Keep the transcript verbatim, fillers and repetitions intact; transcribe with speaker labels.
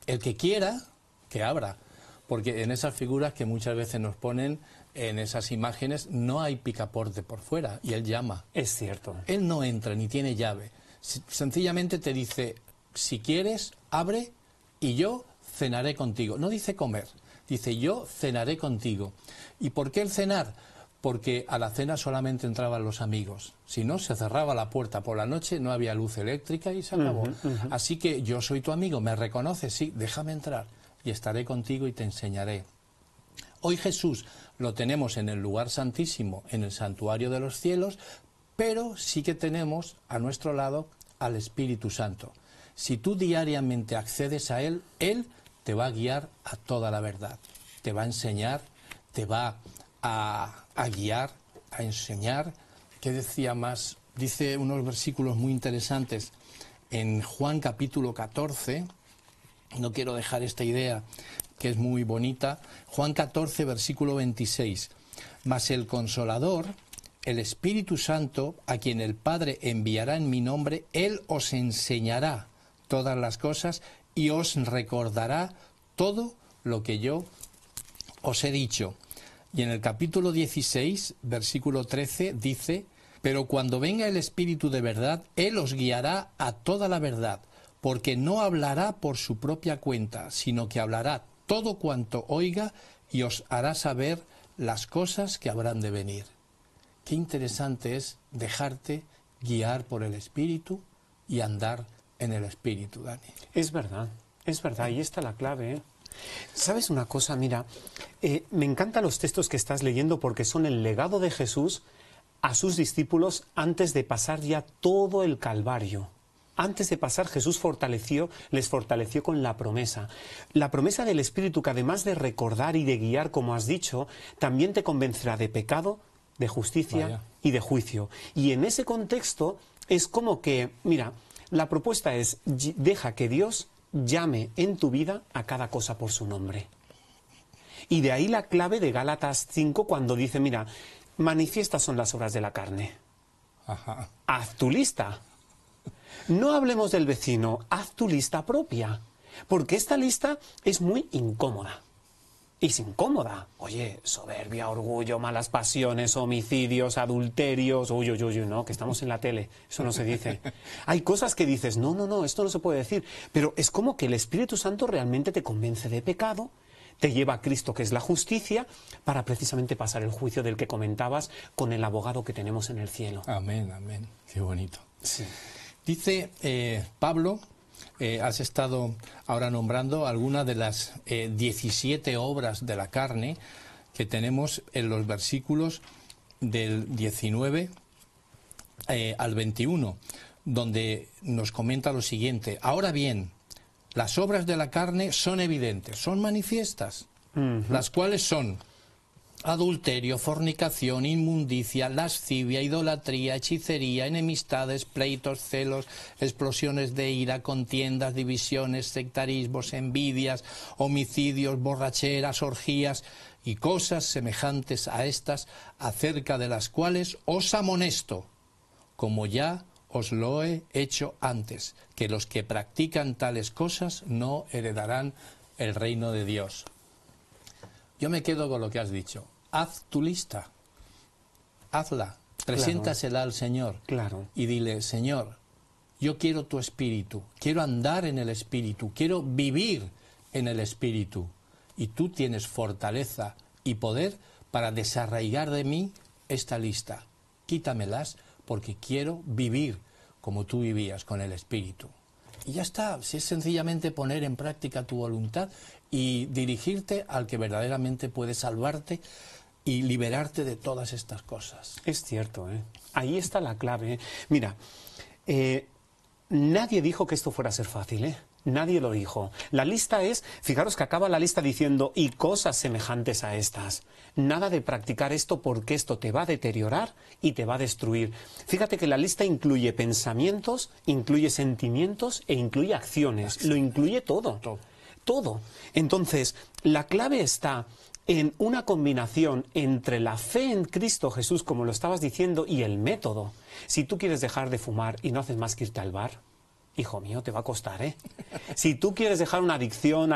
Speaker 1: el que quiera, que abra, porque en esas figuras que muchas veces nos ponen, en esas imágenes, no hay picaporte por fuera, y él llama.
Speaker 2: Es cierto.
Speaker 1: Él no entra ni tiene llave. Sencillamente te dice, si quieres, abre y yo cenaré contigo. No dice comer, dice yo cenaré contigo. ¿Y por qué el cenar? Porque a la cena solamente entraban los amigos. Si no, se cerraba la puerta por la noche, no había luz eléctrica y se acabó. Uh-huh, uh-huh. Así que yo soy tu amigo, ¿me reconoces? Sí, déjame entrar y estaré contigo y te enseñaré. Hoy Jesús lo tenemos en el lugar santísimo, en el santuario de los cielos, pero sí que tenemos a nuestro lado al Espíritu Santo. Si tú diariamente accedes a Él, Él te va a guiar a toda la verdad. Te va a enseñar, te va a, a guiar, a enseñar. ¿Qué decía más? Dice unos versículos muy interesantes en Juan capítulo catorce. No quiero dejar esta idea que es muy bonita. Juan catorce, versículo veintiséis. Mas el Consolador, el Espíritu Santo, a quien el Padre enviará en mi nombre, Él os enseñará todas las cosas y os recordará todo lo que yo os he dicho. Y en el capítulo dieciséis, versículo trece, dice, pero cuando venga el Espíritu de verdad, Él os guiará a toda la verdad, porque no hablará por su propia cuenta, sino que hablará todo cuanto oiga y os hará saber las cosas que habrán de venir. Qué interesante es dejarte guiar por el Espíritu y andar en el Espíritu, Dani.
Speaker 2: Es verdad, es verdad, ahí está la clave, ¿eh? ¿Sabes una cosa? Mira, eh, me encantan los textos que estás leyendo porque son el legado de Jesús a sus discípulos antes de pasar ya todo el Calvario. Antes de pasar, Jesús fortaleció, les fortaleció con la promesa. La promesa del Espíritu, que además de recordar y de guiar, como has dicho, también te convencerá de pecado, de justicia Vaya. y de juicio. Y en ese contexto es como que, mira, la propuesta es, deja que Dios llame en tu vida a cada cosa por su nombre. Y de ahí la clave de Gálatas cinco cuando dice, mira, manifiestas son las obras de la carne.
Speaker 1: Ajá.
Speaker 2: Haz tu lista. No hablemos del vecino, haz tu lista propia, porque esta lista es muy incómoda. Es incómoda. Oye, soberbia, orgullo, malas pasiones, homicidios, adulterios, uy, uy, uy, no, que estamos en la tele, eso no se dice. Hay cosas que dices, no, no, no, esto no se puede decir, pero es como que el Espíritu Santo realmente te convence de pecado, te lleva a Cristo, que es la justicia, para precisamente pasar el juicio del que comentabas con el abogado que tenemos en el cielo.
Speaker 1: Amén, amén, qué bonito.
Speaker 2: Sí.
Speaker 1: Dice eh, Pablo, eh, has estado ahora nombrando algunas de las eh, diecisiete obras de la carne que tenemos en los versículos del diecinueve eh, al veintiuno, donde nos comenta lo siguiente. Ahora bien, las obras de la carne son evidentes, son manifiestas, uh-huh. las cuales son adulterio, fornicación, inmundicia, lascivia, idolatría, hechicería, enemistades, pleitos, celos, explosiones de ira, contiendas, divisiones, sectarismos, envidias, homicidios, borracheras, orgías y cosas semejantes a estas, acerca de las cuales os amonesto, como ya os lo he hecho antes, que los que practican tales cosas no heredarán el reino de Dios. Yo me quedo con lo que has dicho. Haz tu lista, hazla, preséntasela
Speaker 2: claro.
Speaker 1: al Señor
Speaker 2: claro.
Speaker 1: y dile, Señor, yo quiero tu Espíritu, quiero andar en el Espíritu, quiero vivir en el Espíritu. Y tú tienes fortaleza y poder para desarraigar de mí esta lista. Quítamelas porque quiero vivir como tú vivías con el Espíritu. Y ya está, si es sencillamente poner en práctica tu voluntad y dirigirte al que verdaderamente puede salvarte y liberarte de todas estas cosas.
Speaker 2: Es cierto, ¿eh? Ahí está la clave, ¿eh? Mira, eh, nadie dijo que esto fuera a ser fácil, ¿eh? Nadie lo dijo. La lista es, fijaros que acaba la lista diciendo, y cosas semejantes a estas. Nada de practicar esto porque esto te va a deteriorar y te va a destruir. Fíjate que la lista incluye pensamientos, incluye sentimientos e incluye acciones. Lo incluye todo.
Speaker 1: Todo.
Speaker 2: Todo. Entonces, la clave está en una combinación entre la fe en Cristo Jesús, como lo estabas diciendo, y el método. Si tú quieres dejar de fumar y no haces más que irte al bar, hijo mío, te va a costar, ¿eh? Si tú quieres dejar una adicción